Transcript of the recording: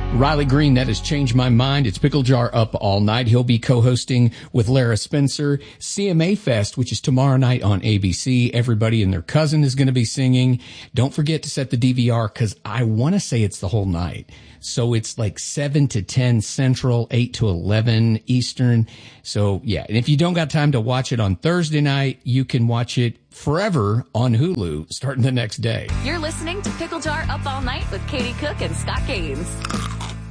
Riley Green, that has changed my mind. It's Pickle Jar Up All Night. He'll be co-hosting with Lara Spencer. CMA Fest, which is tomorrow night on ABC. Everybody and their cousin is going to be singing. Don't forget to set the DVR because I want to say it's the whole night. So it's like 7 to 10 Central, 8 to 11 Eastern. So yeah, and if you don't got time to watch it on Thursday night, you can watch it forever on Hulu starting the next day. You're listening to Pickle Jar Up All Night with Katie Cook and Scott Gaines.